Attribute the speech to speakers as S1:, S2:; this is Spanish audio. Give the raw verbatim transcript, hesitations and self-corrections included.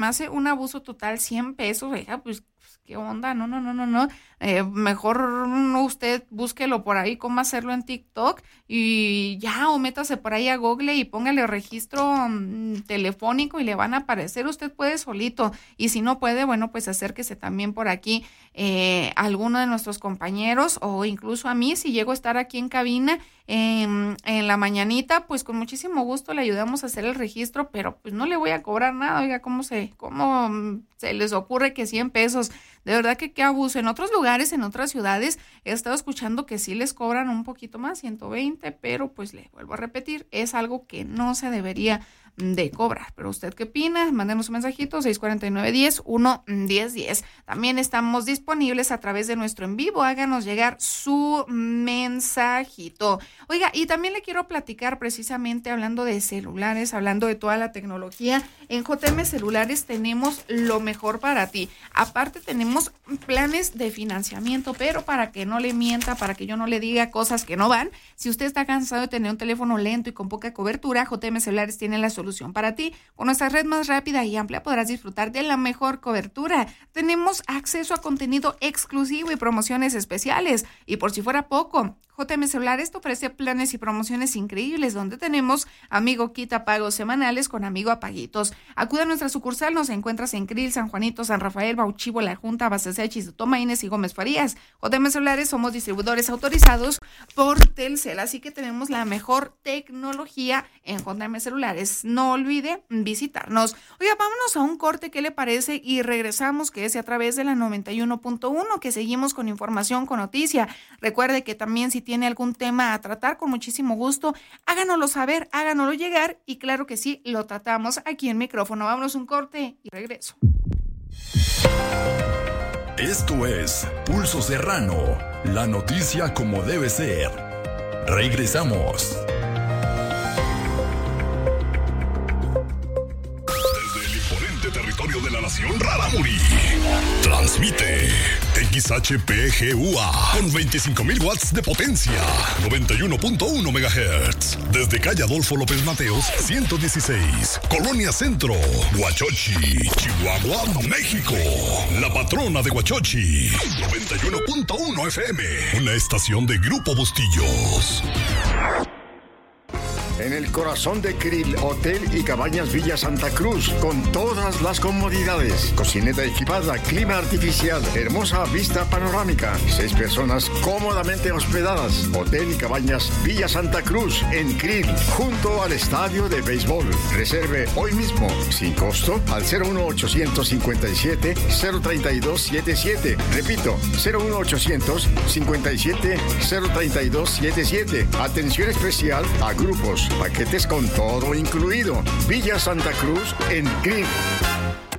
S1: me hace un abuso total, cien pesos, oiga, pues, pues qué onda, no, no, no, no, no, eh, mejor usted búsquelo por ahí, cómo hacerlo en TikTok y ya, o métase por ahí a Google y póngale registro um, telefónico y le van a aparecer, usted puede solito, y si no puede, bueno, pues acérquese también por aquí eh, a alguno de nuestros compañeros o incluso a mí, si llego a estar aquí en cabina en, en la mañanita, pues con muchísimo gusto le ayudamos a hacer el registro, pero pues no le voy a cobrar nada, oiga, ¿cómo se, cómo se les ocurre que cien pesos? De verdad que qué abuso. En otros lugares, en otras ciudades, he estado escuchando que sí les cobran un poquito más, ciento veinte, pero pues le vuelvo a repetir, es algo que no se debería de cobrar. Pero ¿usted qué opina? Mándenos un mensajito, seis cuatro nueve, diez, uno, diez, diez. También estamos disponibles a través de nuestro en vivo, háganos llegar su mensajito. Oiga, y también le quiero platicar precisamente hablando de celulares, hablando de toda la tecnología. En J M Celulares tenemos lo mejor para ti. Aparte tenemos planes de financiamiento, pero para que no le mienta, para que yo no le diga cosas que no van, si usted está cansado de tener un teléfono lento y con poca cobertura, J M Celulares tiene la solución para ti. Con nuestra red más rápida y amplia podrás disfrutar de la mejor cobertura. Tenemos acceso a contenido exclusivo y promociones especiales. Y por si fuera poco, J M Celulares te ofrece planes y promociones increíbles donde tenemos Amigo Quita pagos semanales con Amigo Apaguitos. Acude a nuestra sucursal, nos encuentras en Krill, San Juanito, San Rafael, Bauchivo, La Junta, Bacesechi, Toma, Inés y Gómez Farías. J M Celulares somos distribuidores autorizados por Telcel, así que tenemos la mejor tecnología en J M Celulares. No olvide visitarnos. Oiga, vámonos a un corte, ¿qué le parece? Y regresamos, que es a través de la noventa y uno punto uno, que seguimos con información, con noticia. Recuerde que también si tiene algún tema a tratar, con muchísimo gusto, háganoslo saber, háganoslo llegar y claro que sí, lo tratamos aquí en micrófono. Vámonos un corte y regreso.
S2: Esto es Pulso Serrano, la noticia como debe ser. Regresamos. Desde el imponente territorio de la nación Rarámuri, transmite X H P G U A con veinticinco mil watts de potencia, noventa y uno punto uno megahertz. Desde calle Adolfo López Mateos, ciento dieciséis, Colonia Centro, Huachochi, Chihuahua, México. La patrona de Huachochi, noventa y uno punto uno F M, una estación de Grupo Bustillos.
S3: En el corazón de Krill, Hotel y Cabañas Villa Santa Cruz, con todas las comodidades. Cocineta equipada, clima artificial, hermosa vista panorámica. Seis personas cómodamente hospedadas. Hotel y Cabañas Villa Santa Cruz, en Krill, junto al estadio de béisbol. Reserve hoy mismo, sin costo, al cero uno ochocientos cincuenta y siete, cero treinta y dos setenta y siete. Repito, cero uno ochocientos cincuenta y siete, cero treinta y dos setenta y siete. Atención especial a grupos, paquetes con todo incluido. Villa Santa Cruz en Krill.